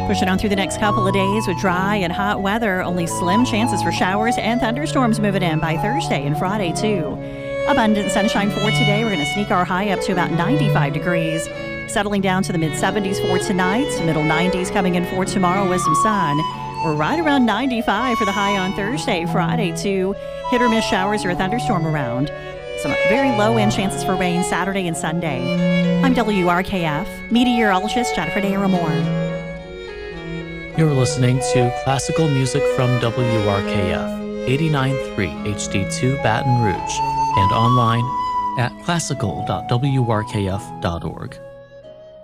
Pushing on through the next couple of days with dry and hot weather. Only slim chances for showers and thunderstorms moving in by Thursday and Friday, too. Abundant sunshine for today. We're going to sneak our high up to about 95 degrees. Settling down to the mid-70s for tonight. Middle 90s coming in for tomorrow with some sun. We're right around 95 for the high on Thursday, Friday, too. Hit or miss showers or a thunderstorm around. Some very low-end chances for rain Saturday and Sunday. I'm WRKF meteorologist Jennifer Naramore. You're listening to classical music from WRKF 89.3 HD2 Baton Rouge and online at classical.wrkf.org.